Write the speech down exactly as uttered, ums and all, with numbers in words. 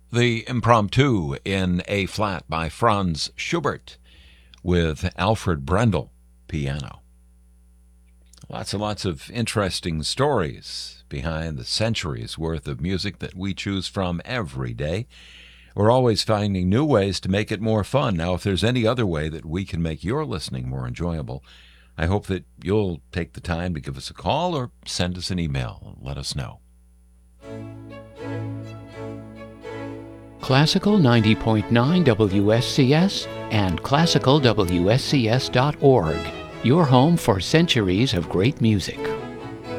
The Impromptu in A flat by Franz Schubert with Alfred Brendel piano. Lots and lots of interesting stories behind the centuries worth of music that we choose from every day. We're always finding new ways to make it more fun. Now, if there's any other way that we can make your listening more enjoyable, I hope that you'll take the time to give us a call or send us an email and let us know. Classical ninety point nine W S C S and classical W S C S dot org, your home for centuries of great music.